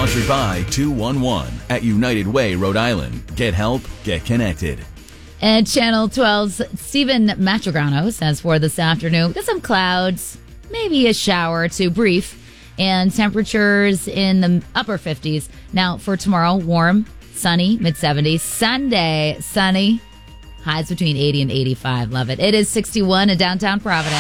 Sponsored by 211 at United Way, Rhode Island. Get help, get connected. And Channel 12's Stephen Matrograno says for this afternoon, got some clouds, maybe a shower or two, brief, and temperatures in the upper 50s. Now for tomorrow, warm, sunny, mid-70s. Sunday, sunny, highs between 80 and 85. Love it. It is 61 in downtown Providence.